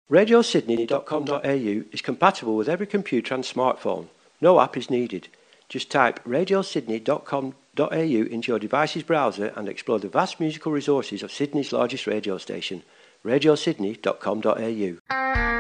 RadioSydney.com.au is compatible with every computer and smartphone. No app is needed. Just type RadioSydney.com.au into your device's browser and explore the vast musical resources of Sydney's largest radio station, RadioSydney.com.au.